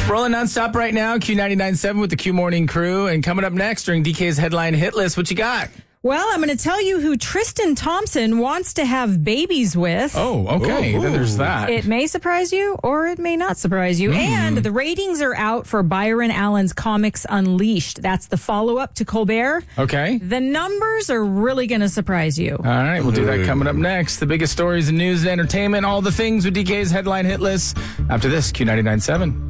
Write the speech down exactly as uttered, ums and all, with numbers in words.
Rolling nonstop right now, Q ninety-nine point seven with the Q Morning Crew. And coming up next during D K's Headline Hit List, what you got? Well, I'm going to tell you who Tristan Thompson wants to have babies with. Oh, okay. Ooh, then there's that. It may surprise you or it may not surprise you. Mm. And the ratings are out for Byron Allen's Comics Unleashed. That's the follow-up to Colbert. Okay. The numbers are really going to surprise you. All right, we'll do that coming up next. The biggest stories in news and entertainment, all the things with D K's Headline Hit List. After this, Q ninety-nine point seven.